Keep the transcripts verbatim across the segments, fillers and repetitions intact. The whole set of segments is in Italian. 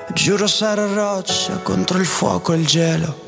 Giuro sarò roccia contro il fuoco e il gelo.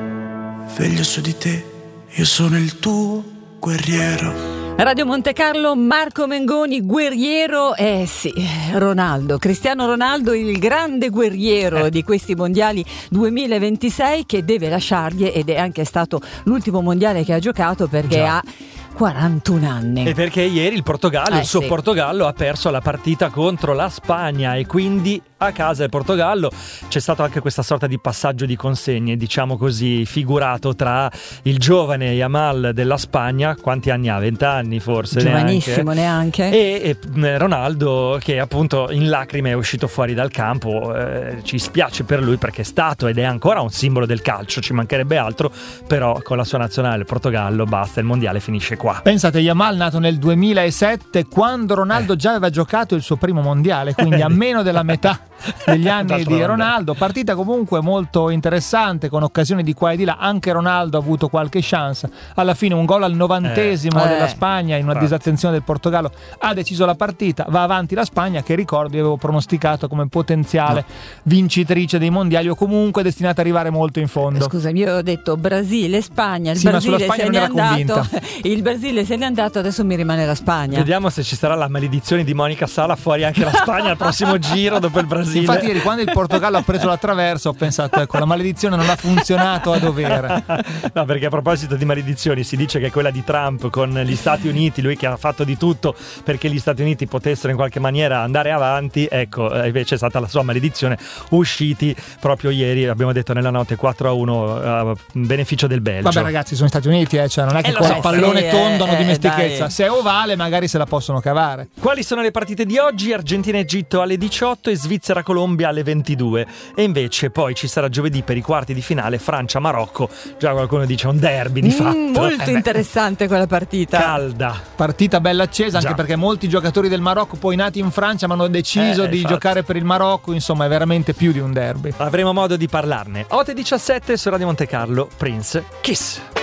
Veglio su di te, io sono il tuo guerriero. Radio Monte Carlo, Marco Mengoni, guerriero, eh sì, Ronaldo, Cristiano Ronaldo, il grande guerriero eh. di questi mondiali duemilaventisei, che deve lasciargli, ed è anche stato l'ultimo mondiale che ha giocato, perché Già. ha quarantuno anni. E perché ieri il Portogallo, eh, il suo sì. Portogallo ha perso la partita contro la Spagna, e quindi a casa del Portogallo c'è stato anche questa sorta di passaggio di consegne, diciamo così, figurato tra il giovane Yamal della Spagna, quanti anni ha? venti anni forse? Giovanissimo neanche, neanche. E, e Ronaldo, che appunto in lacrime è uscito fuori dal campo. Eh, ci spiace per lui, perché è stato ed è ancora un simbolo del calcio, ci mancherebbe altro, però con la sua nazionale, il Portogallo, basta, il mondiale finisce qua. Pensate, Yamal nato nel duemilasette, quando Ronaldo eh. già aveva giocato il suo primo mondiale, quindi a meno della metà degli anni di Ronaldo. Partita comunque molto interessante, con occasioni di qua e di là. Anche Ronaldo ha avuto qualche chance. Alla fine un gol al novantesimo eh. della Spagna, in una disattenzione del Portogallo, ha deciso la partita. Va avanti la Spagna, che ricordo io avevo pronosticato come potenziale no. vincitrice dei mondiali, o comunque destinata ad arrivare molto in fondo. Scusami, io ho detto Brasile, Spagna, il sì, Brasile ma se n'è andato. Il Brasile se n'è andato, adesso mi rimane la Spagna. Vediamo se ci sarà la maledizione di Monica Sala, fuori anche la Spagna al prossimo giro dopo il Brasile. Infatti ieri, quando il Portogallo ha preso la traversa, ho pensato, ecco, la maledizione non ha funzionato a dovere. No, perché a proposito di maledizioni, si dice che quella di Trump con gli Stati Uniti, lui che ha fatto di tutto perché gli Stati Uniti potessero in qualche maniera andare avanti, ecco, invece è stata la sua maledizione, usciti proprio ieri, abbiamo detto nella notte, quattro a uno a beneficio del Belgio. Vabbè ragazzi, sono gli Stati Uniti, eh, cioè non è che eh, con so, il pallone sì, tondo hanno eh, dimestichezza. dai. Se è ovale magari se la possono cavare. Quali sono le partite di oggi? Argentina-Egitto alle diciotto e Svizzera-Colombia alle ventidue. E invece poi ci sarà giovedì per i quarti di finale Francia-Marocco. Già qualcuno dice un derby di mm, fatto. Molto eh interessante quella partita. Calda. Partita bella accesa, Già. anche perché molti giocatori del Marocco poi nati in Francia ma hanno deciso eh, di infatti. giocare per il Marocco. Insomma, è veramente più di un derby. Avremo modo di parlarne. otto e diciassette su Radio Monte Carlo, Prince, Kiss.